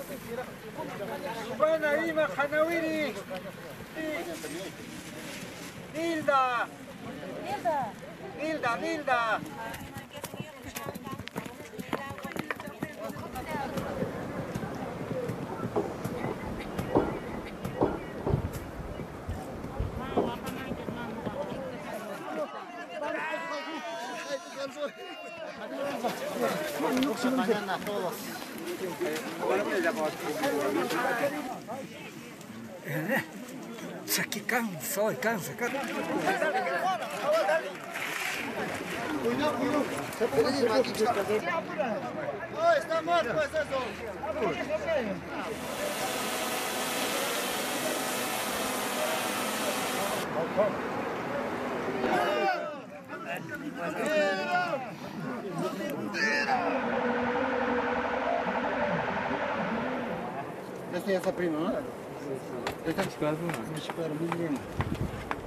Subana Ima Hanawiri. Nilda. Nilda. Isso aqui cansa. Está morto com essas Essa é essa prima, não é? Essa é a menina.